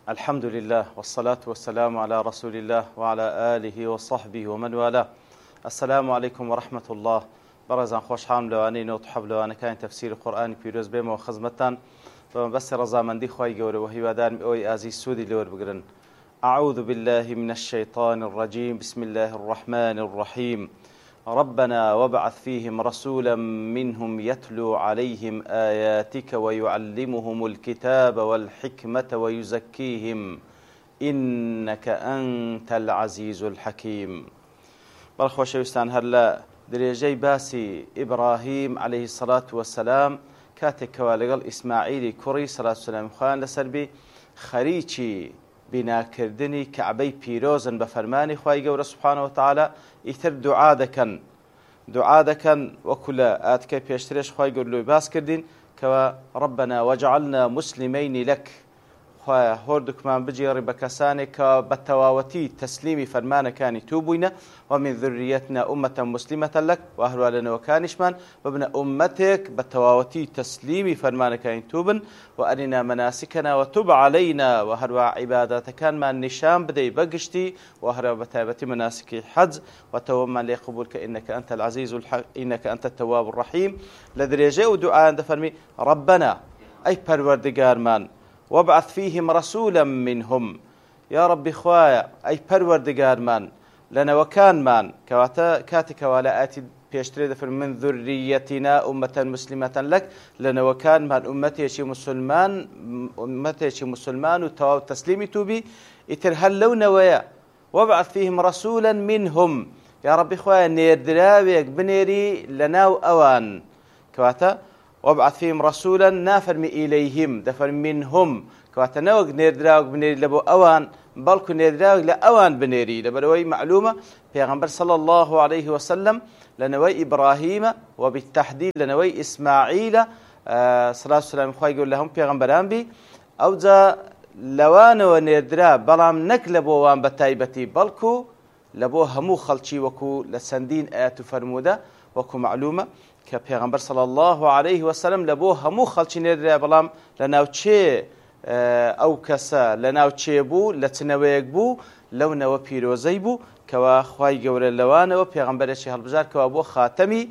الحمد لله والصلاة والسلام على رسول الله وعلى آله وصحبه ومن والاه. السلام عليكم ورحمة الله. برزان خوش حام لواني نوت حب لوانا كان تفسير القرآن بيروز بيم وخزمتان بس رزامندي خواي قوري وهي ودان أوي آزي السودي لور بقرن. أعوذ بالله من الشيطان الرجيم. بسم الله الرحمن الرحيم. ربنا وابعث فيهم رسولا منهم يتلو عليهم آياتك ويعلمهم الكتاب والحكمة ويزكيهم إنك أنت العزيز الحكيم. برخوش يستان هلا دريجي باسي إبراهيم عليه الصلاة والسلام كاتك والقل إسماعيلي كوري صلاة والسلام خان لسربي خريجي بناكردني كعبي بيروزن بفرماني خواهي قورة سبحانه وتعالى إثر دعاء دكن وكل آتك بيشتريش خواهي قورة باس كردين كوا ربنا وجعلنا مسلمين لك خواهي هوردك من بجيري بكساني كبتواوتي تسليمي فرمانا كاني توبونا ومن ذريتنا أمة مسلمة لك وأهلوا لنا وكانشمان وابن أمتك بتواوتي تسليمي فرمانا كاني توبن وأرنا مناسكنا وتب علينا وهروا عباداتك كان ما النشام بدي بقشتي وهروا بتابتي مناسكي حج وتوما لقبولك إنك أنت العزيز إنك أنت التواب الرحيم. لذريجي ودعاء دفرمي ربنا أي پروردگار من وابعث فيهم رسولا منهم يا ربي خوايا أي پروردگار من لنا وكان من كاتك ولا آتي بيشتري دفر من ذريتنا أمة مسلمة لك لنا وكان من أمتي شي مسلمان وتواب تسليمي توبي يترهلون ويا وابعث فيهم رسولا منهم يا ربي خوايا نيردراويك بنيري لنا وأوان كواتا وابعث فيهم رسولا نافرمي إليهم دفر منهم كواتا نوق نيردراوك بنيري لبو أوان بلكو نيردراوك لأوان بنيري لبروي معلومة پیغمبر صلى الله عليه وسلم لنوي إبراهيم وبالتحديد لنوي إسماعيل صلاة والسلام خواهي يقول لهم پیغمبران بي أو جا لوان ونيردرا بلام نك لبو وان بتايبتي بلكو لبو همو خلشي وكو لسندين آيات فرمودة وكو معلومة كبيغمبر صلى الله عليه وسلم لبو همو خلشي نيردرا بلام لناو چه أو كسا لناو چه بو لتنويك بو لو نو بيروزي بو كوا خواي قول اللوان وبيغمبر شي هالبجار كوا بو خاتمي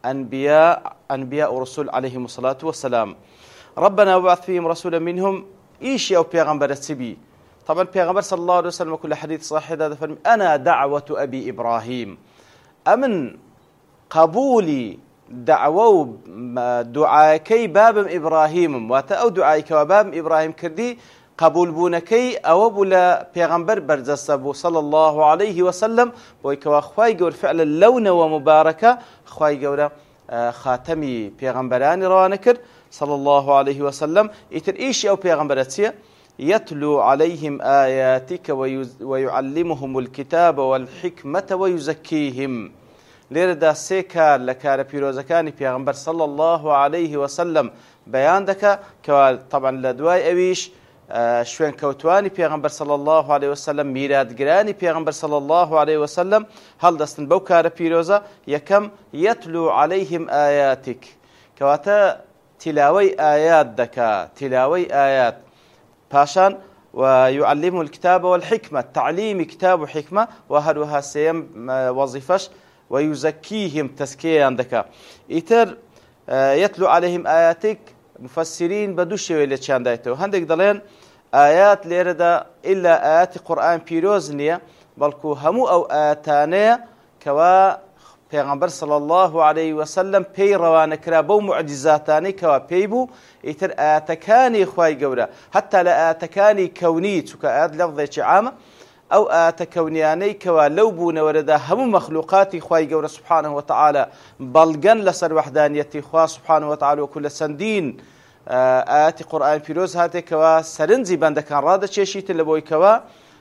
أنبياء ورسول عليهم الصلاة والسلام. ربنا وبعث فيهم رسولا منهم إيشي أو بيغمبر السبي. طبعا بيغمبر صلى الله عليه وسلم كل حديث صحيح هذا فرمي أنا دعوة أبي إبراهيم أمن قبولي دعوة دعاكي باب إبراهيم واتا أو دعايك وباب إبراهيم كردي قبول بونكي أو بولا بيغمبر برزسبو صلى الله عليه وسلم بويكوا خواي قول فعلا اللون ومباركة خواي قول خاتمي بيغمبراني روانكر صلى الله عليه وسلم يتر إيشي أو بيغمبراتيا يتلو عليهم آياتك ويعلمهم الكتاب والحكمة ويزكيهم. ليردا سيكار لكار بيروزكاني بيغمبر صلى الله عليه وسلم بيان دكا طبعا لدواي أويش شوين كوتواني بيغمبر صلى الله عليه وسلم ميراد جراني بيغمبر صلى الله عليه وسلم هل دستن بوكار بيروزا يكم يتلو عليهم آياتك كواتا تلاوي آيات دكا تلاوي آيات باشان ويعلمه الكتاب والحكمة تعليم كتاب وحكمة وهلوها سيم وظيفش ويزكيهم تزكية عندك إتر يتلو عليهم آياتك مفسرين بدوش ويلي تشان دايتو هندك دلين آيات ليردا إلا آيات قرآن بيروزنيا بلكو همو أو آتانيا كوا پیغمبر صلى الله عليه وسلم پی روانه کرا بو معجزاتانی كوا پيبو إتر آتكاني خواي قورا حتى لا آتكاني كوني تكا آيات لفظة عامة أو آتكونياني كوا لو بونا وردا هم مخلوقاتي خواي قورا سبحانه وتعالى بلغن لسر وحدانيتي خوا سبحانه وتعالى وكل سندين آيات قرآن فيروز هاتي كوا سرنزي بندكان رادة شيشيت لبوي كوا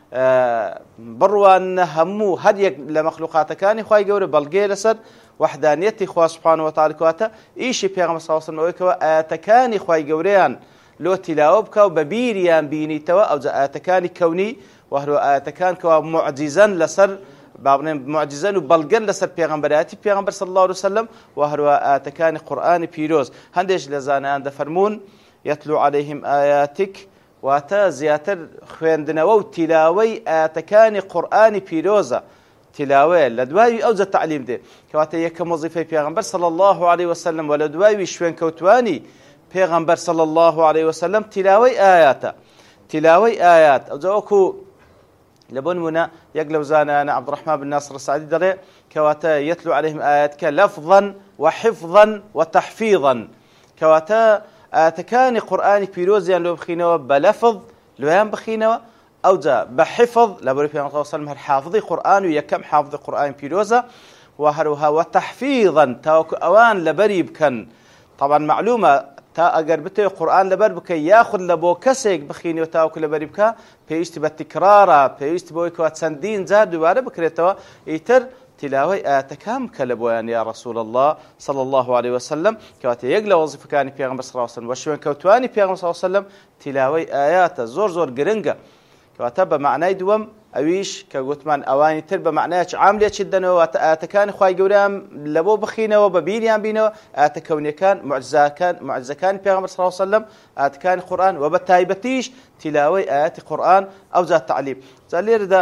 بروان همو هديك لمخلوقاتكاني خواي قورا بلغي لسر وحدانيتي خوا سبحانه وتعالى كواتا إيشي بيغم صلى الله عليه وسلم كوا آتكاني خواي قوريان لو تلاوبك وببيريان بيني توا أو آتكاني كوني وهو آتكان كوا معجزا لسر بابن معجزا وبلغن لسر پیغمبراتي پیغمبر صلى الله عليه وسلم وهو آتكان قرآن بيروز هندش لزانان دفرمون يتلو عليهم آياتك واتە زیاتر خوێندنەوە و تیلاوەی ئاەتەکانی قورئانی پیرۆزە تلاوەیە لە دوای ئەوجە تعلیم دێ کەواتە یەکەم وەزیفەی پێغەمبەر صلی الله عليه وسلم و لە دوای شوێن کەوتوانی پێغەمبەر صلی الله عليه وسلم تلاوەی ئاياتە تلاوەی ئايات ئەوجە وەکو لە بۆ نمونە یەک لەو زانانە عەبدوڕەحمان بن ناصر السعدی دەڵێ کەواتە یەتلو عەلەیهیم ئاياتکە لەفظا وحفظا وتحفیظا کەواتە ئاەتەکانی قورئانی پیرۆزیان لۆ بخینەوە بە لەفظ لۆیان بخینەوە ئەوجا بە حفظ لەبەرەوەی پێغەمبەر صلی الله علیه و سلم هەر حافظی قورئان و یەکەم حافظی قورئانی پیرۆزە و هەروەها وتحفیظا تاوەکو ئەوان لەبەری بکەن طبعا معلومە تا ئەگەر بتێ قورئان لەبەر بکە یاخود لە بۆ کەسێک بخینەوە تاوەکو لەبەری بکە پێویستی بە تیکرارە پێویستی بەوەی کەوا چەندین جار دووبارە بکرێتەوە ئیتر تلاوەی ئاەتەکان بکە لە بۆیان یا رسول الله صلی الله عليه وسلم کەواتە یەک لە وەزیفەکانی پێغەمبەر صلی الله عليه وسلم و شوێن کەوتوانی پێغەمبەر صلی الله عليه وسلم تلاوەی ئاياتە زۆر گرنگە کەواتە بە معنای دووەم ئەویش کە گوتمان ئەوانی تر بە معنایەکی عام لێچیت دەنەوە واتە ئاەتەکانی خوای گەورەیان لە بۆ بخینەوە بە بیریان بینەوە ئاەتە کەونیەکان معجزەکانی پێغەمبەر صلی الله عليه وسلم ئاەتەکانی قورئان و بە تایبەتیش تلاوەی ئاەتی قورئان ئەوجا تعلیم جا لێرەدا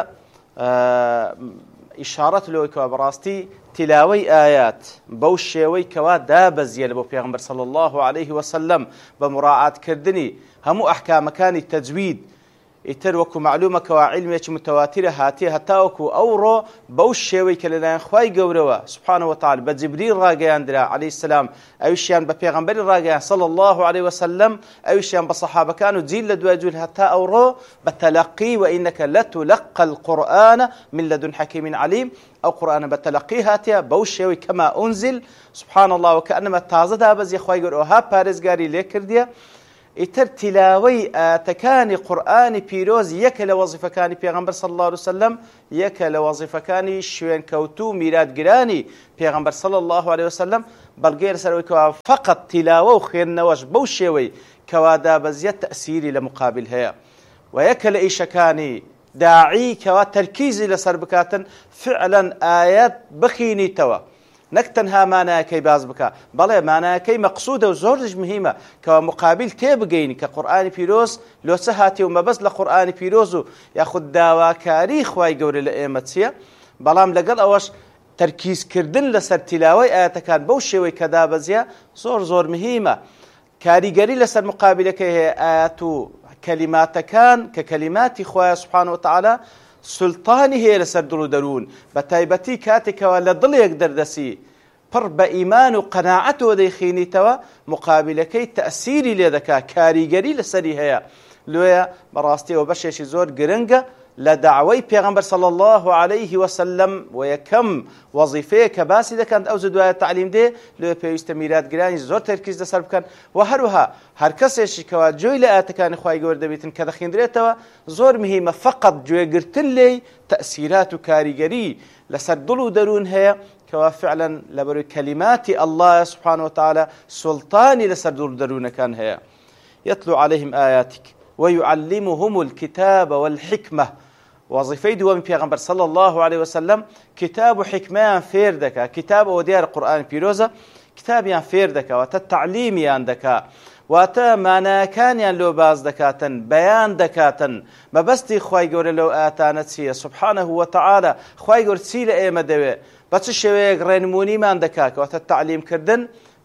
ئیشارەت لەوەی کەوا بەڕاستی تلاوەی ئايات بەو شێوەی کەوا دابەزیە لە بۆ پێغەمبەر صلی الله عليه وسلم بە مراعاتکردنی هەموو ئەحکامەکانی تەجوید ئیتر وەکو معلومە کەوا عیلمێکی متەواترە هاتیە هەتاوەکو ئەوڕۆ بەو شێوەی کە لەلایەن خوای گەورەوە سبحانه وتعالى بە جیبریل ڕاگەیاندرا عەلەیهی السلام ئەویشیان بە پێغەمبەری ڕاگەیان صلی الله عليه وسلم ئەویشیان بە سەحابەکان و جیل لە دوای جیل هەتا ئەوڕۆ بە تەلەقی وئینەکە لەتولەقى القورئان من لدن حەکیم علیم ئەو قورئانە بە تەلەقی هاتیە بەو شێوەی کەما ئونزل سبحان الله وكأنما تازە دابەزیە خوای گەورە ئەوها پارێزگاری لێ کردیە ئیتر تلاوەی ئاەتەکانی قورئانی پیرۆز یەکە لە وەزیفەکانی پێغەمبەر صلی الله عليه وسلم یەکە لە وەزیفەکانی شوێن کەوتوو میراتگرانی پێغەمبەر صلی الله عليه وسلم بەڵگەی لەسەرەوەی کەوا فقط تلاوە و خوێندنەوەش بەو شێوەی کەوا دابەزیە تەئسیری لە مقابل هەیە و یەکە لە ئیشەکانی داعی کەوا تەرکیزی لەسەر بکاتن فعلا ئاەت بخینیتەوە نەک تەنها مانایەکەی باز بکە بەڵێ مانایەکەی مەقسوودە و زۆرش مهمە کەوا مقابل تێبگەین کە قورئانی پیرۆز لۆچە هاتی و مەبەست لە قورئانی پیرۆز و یاخود داواکاری خوای گەورە لە ئێمە چییە بەڵام لەگەڵ ئەوەش تەرکیزکردن لەسەر تلاوەی ئاەتەکان بەو شێوەی کە دابەزیە زۆر مهمە کاریگەری لەسەر مقابلەکەی هەیە ئاەت و کەلیماتەکان کە کەلیماتی خوای سبحانه وتعالى سلطانی هەیە لەسەر دڵ و دەروون بە تایبەتی کاتێکەوە لە دڵێک دەردەسی پڕ بە ئیمان و قەناعەتەوە دەیخینیتەوە مقابلەکەی تەئسیری لێ دەکات کاریگەری لەسەری هەیە لۆیە بەڕاستیەوە بەشێکی زۆر گرنگە لە داوای پێغەمبەر صلی الله عليه وسلم و یەکەم وەزیفەیە کە باسی دەکەن ئەو دوایە تعلیم دێ لێ پێویستە میراتگرانی زۆر تەرکیز لەسەر بکەن و هەروەها هەر کەسێکی کەوا گوێی لە ئاەتەکانی خوای گەورە دەبێتن کە دەخوێندرێتەوە زۆر مهمە فقط گوێگرتن لێی تەئسیرات و کاریگەری لەسەر دڵ و دەروون هەیە کەوا فعلا لەبەروی کەلیماتی الله سبحانه وتعالى سلطانی لەسەر دڵ و دەروونەکان هەیە يتلو عليهم آياتك ويعلمهم الكتاب والحكمة وظيفة دوام پیغمبر صلى الله عليه وسلم كتاب وحكمة فير دكا كتاب وديار القرآن بيروزا كتاب يان فير دكا وتتعليم يان دكا واتا مانا كان يان لو باز دكاتن بيان دكاتن ما بستي خواي قول لو آتانت سي سبحانه وتعالى خواي قول سي لأيما دوي بس الشويق رينموني مان دكاك وتتعليم كردن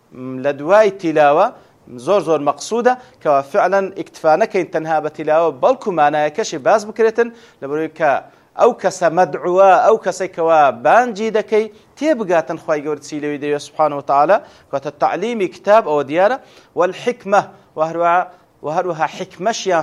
لدواي تلاوة زۆر مەقسوودە کەوا فعلا ئیکتفا نەکەین تەنها بە تیلاوە بەڵکو مانایەکەشی باز بکرێتن لەبەرەوەی کە ئەو کەسە مەدعووە ئەو کەسەی کەوا بانجی دەکەی تێبگاتن خوای گەورە چی لەوەی دەوێت سبحانه وتعالى کەواتە تعلیمی کتاب ئەوە دیارە والحکمە و هەروەها حکمەشیان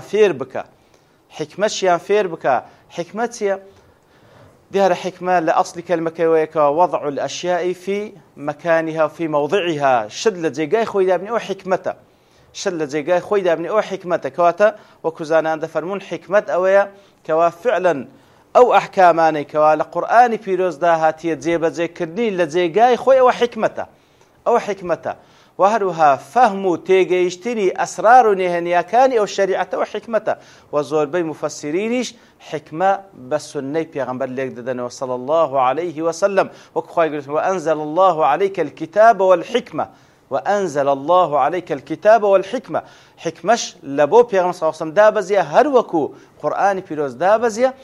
فێر بکە حکمە چییە ديار حكمة لأصل كلمة كويكا وضع الأشياء في مكانها وفي موضعها شد لجيجاي خوي دابني أو حكمته شد لجيجاي خوي دابني أو حكمته كواتا وكزانا عند فرمون حكمة أويا كوا فعلا أو أحكاماني كوا لقرآن بيروز دا هاتي جيبا جي كردني لجيجاي خوي أو حكمته وهروها فهم تيجيشتني أسرار نهنياكاني أو الشريعة أو حكمته وزور بي مفسرينيش حكمة بسنة بيغمبر ليك ددنا صلى الله عليه وسلم وكخواي قلت وأنزل الله عليك الكتاب والحكمة وأنزل الله عليك الكتاب والحكمة حكمش لبو پیغمبر صلى الله عليه وسلم دابزيا هر وكو قرآن پیروز دابزيا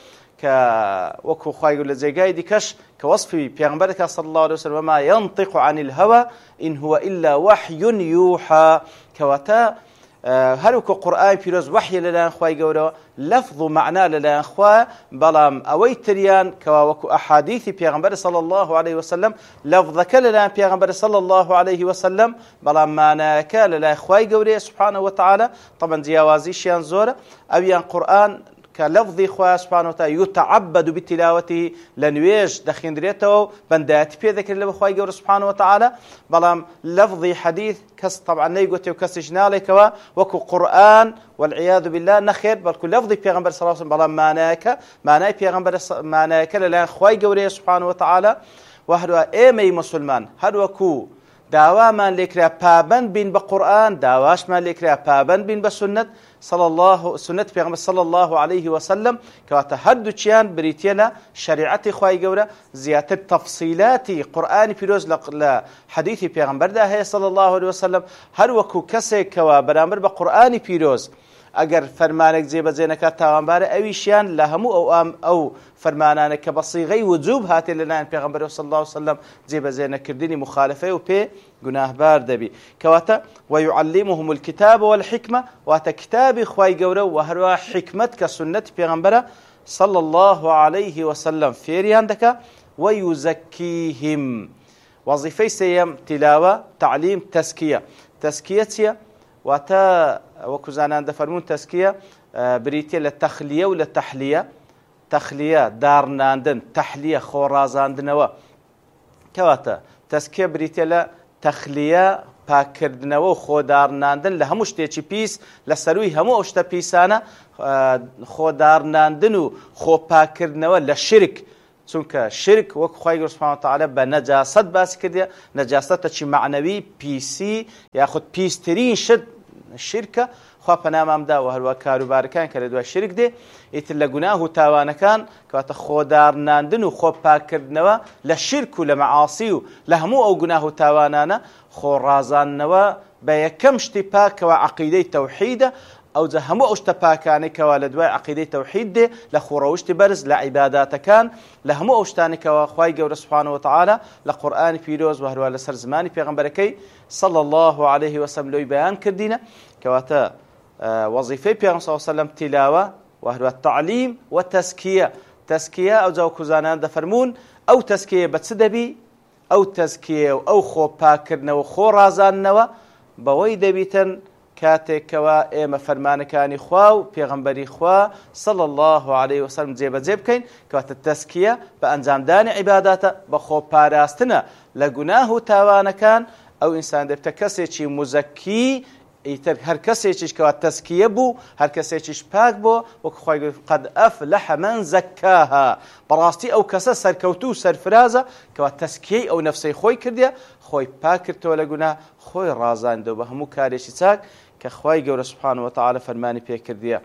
وكو خواهي قول لزيقاي دي كش كوصفي پیغمبرك صلى الله عليه وسلم وما ينطق عن الهوى إن هو إلا وحي يوحى كواتا هەروکە قورئانی پیرۆز وحی لەلایەن خوای گەورەوە لەفظ و معنە لەلایەن خوا بەڵام ئەوەی تریان کەوا وەکو ئەحادیثی پێغەمبەر صلی الله عليه وسلم لەفظەکە لەلایەن پێغەمبەر صلی الله عليه وسلم بەڵام معنەکە لەلای خوای گەورەیە سبحانه وتعالى طبعا جیاوازیشیان زۆرە ئەویان قورئان كلفظ خواه سبحانه وتعالى يتعبد بتلاوته لنويج دخين دريته بندات في ذكر الله خواه جور سبحانه وتعالى بلام لفظ حديث كس طبعا نيقوتي وكس جنالك وكو قرآن والعياذ بالله نخير بل كل لفظ پیغمبر صلى الله عليه وسلم بلام معناه پیغمبر معناه لله خواه جور سبحانه وتعالى وهروا ايمي مسلمان هروا كو داوامان لكرا پابند بين بقرآن داواشمان لكرا پابند بين بسنة سنة پیغمبر صلى الله عليه وسلم كواتا هردو چيان بريتيلا شريعتي خواهي قورا زيادة تفصيلاتي قرآني پیروز لحديثي پیغمبر ده هي صلى الله عليه وسلم هر وكو كسي كوا برامر بقرآني پیروز اگر فرمانك زيبا زينكا تاوانبار اويشيان لهمو او فرمانانك بصيغي وجوب هاتي لنا پیغمبر صلى الله عليه وسلم زيبا زينك كرديني مخالفه وبي گناه بار دبي كواتا ويعلمهم الكتاب والحكمة واتا كتاب خواي قورو وهروا حكمتك سنة پیغمبر صلى الله عليه وسلم فيريان دكا ويزكيهم وظيفي سيم تلاوة تعليم تزكية واتا وكزانان دفرمون تزكية بريتيا للتخلية وللتحلية تخلية دارناندن تحلية خورازاندنوا كواتا تزكية بريتيا تخلية پاکردنەوە و خۆدارناندن لە هەموو شتێکی پیس لە سەروی هەموو ئەو شتە پیسانە خۆدارناندن و خۆپاکردنەوە لە شرک چونکە شرک وەک خوای گەورە سوبحانه وتعالى بە نەجاسەت باسی کردی نەجاسەتێکی معنەوی پیسی یاخود پیسترین شت شرکە خوا پەنامامدا و هەروە کاروبارەکان کە لە دوای شرک دێ ئیتر لە گوناه و تاوانەکان کەواتە خۆدارناندن و خۆپاکردنەوە لە شرک و لە مەعاسی و لە هەموو ئەو گوناه و تاوانانە خۆڕازاندنەوە بە یەکەم شتی پاکەوە عەقیدەی تەوحیدە ئەوجا هەموو ئەو شتە پاکانێکەوە لە دوای عەقیدەی تەوحید دێ لە خۆڕەوشتی بەرز لە عیباداتەکان لە هەموو ئەو شتانێکەوە خوای گەورە سوبحانه وتعالى لە قورئانی پیرۆز و هەروە لەسەر زمانی پێغەمبەرەکەی صلى الله عليه وسلم لۆی بەیان کردینە کەواتە وظيفة پیغمبر صلى الله عليه وسلم تلاوة وهو التعليم والتزكية تزكية أو زاو كوزانان دفرمون أو تزكية بتسدبي أو تزكية أو خو باكرنا وخو رازاننا بوي دبيتن كاتكوا إما فرمانكاني خواو پیغمبري خوا صلى الله عليه وسلم زيب كين كوات التزكية بأنزام داني عباداته بخو باراستنا لقناه تاوانكان أو إنسان دبتكسي مزكي ئیتر هەر کەسێکیش کەوا تەزکیە بوو هەر کەسێکیش پاک بوو وەکو خوای گەورە قەد ئەفلەح مەن زەکاها بەڕاستی ئەو کەسە سەرکەوتوو و سەرفرازە کەوا تەزکیەی ئەو نەفسەی خۆی کردیە خۆی پاک کردەوە لە گوناه خۆی ڕازاندەوە بە هەموو کارێکی چاک کە خوای گەورە سوبحانه وتعالى فەرمانی پێ کردیە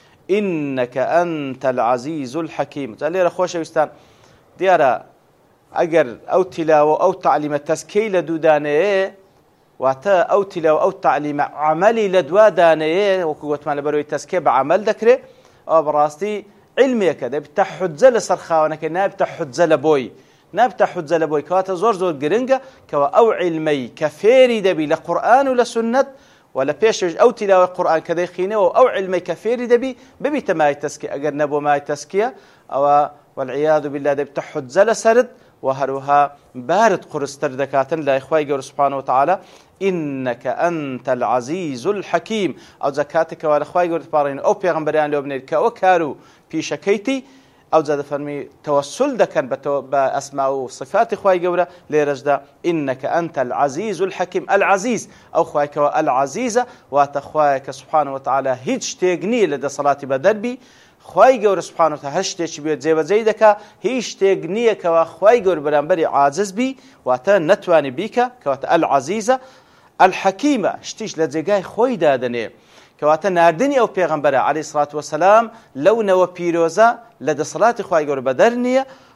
إنك أنت العزيز الحكيم جا لێرە خۆشەویستان دیارە ئەگەر ئەو تیلاوە ئەو تعلیمە تەزکیەی لە دوودانەیە واتا او تلاو او تعليم عملي لدوا دانيه وكوتمان لبروي تزكيه بعمل دكري او براستي علمي كذا بتحجل سرخاونك ناب تحجل بوي ناب تحجل بوي كواتا زور جرينجا كوا او علمي كفيري دبي لقران ولا سنه ولا بيش او تلاوه القران كذا خينه او علمي كفيري دبي ببي تماي تزكيه اجر نبو ماي تزكيه او والعياذ بالله دب تحجل سرد وهروها بارد قرستر دكاتن لا إخوائي قول سبحانه وتعالى إنك أنت العزيز الحكيم أو زكاتك والإخوائي قول تبارين أو بيغمبريان لو بنيرك أو كارو في شكيتي أو زاد فرمي توسل دكان بأسماء وصفات إخوائي قول ليرجدا إنك أنت العزيز الحكيم العزيز أو إخوائك العزيزة واتخوائك سبحانه وتعالى هيج تيغني لدى صلاة بدربي خوای گەورە سبحانه وتعالى هەر شتێکی بێت جێبەجێی دەکا هیچ شتێک نییە کەوا خوای گەورە بەرامبەری عاجز بی واتە نەتوانی بیکە کەواتە العەزیزە الحەکیمە شتیش لە جێگای خۆی دادەنێ کەواتە ناردنی ئەو پێغەمبەرە عەلەیهی سڵات وەسەلام لەو نەوە پیرۆزە لە دەسەڵاتی خوای گەورە بەدەر نییە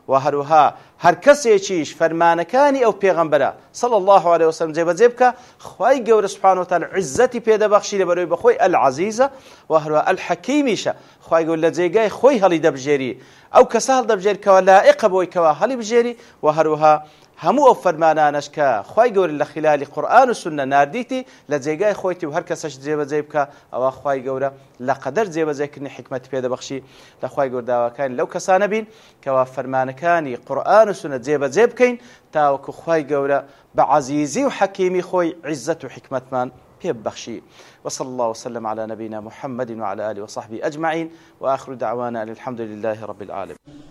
وهروها هر کەسێکیش فەرمانەکانی ئەو پێغەمبەرە صلی الله عليه وسلم جێبەجێ بکە خوای گەورە سبحانه وتعالى عزەتی پێدەبەخشی لەبەرەوەی بەخۆی العەزیزە و هەروها الحەکیمیشە خوای گەورە لە جێگای خۆی هەڵی دەبژێری ئەو کەسە هەڵدەبژێری کەوا لائقە بۆی کەوا هەڵی بژێری و هەروها هەموو ئەو فەرمانانەش کە خوای گەورە لە خلالی قورئان و سونە ناردیتی لە جێگای خۆیتی و هەر کەسەش جێبەجێ بکە ئەوە خوای گەورە لە قەدەر جێبەجێکردنی حکمەتی پێدەبەخشی لە خوای گەورە داواکانی لەو کەسانە بین کەوا فەرمانەکانی قورئان و سونە جێبەجێ بکەین تاوەکو خوای گەورە بە عەزیزی و حەکیمی خۆی عزت و حکمەتمان ببخشي. وصلى الله وسلم على نبينا محمد وعلى آله وصحبه أجمعين وآخر دعوانا الحمد لله رب العالمين.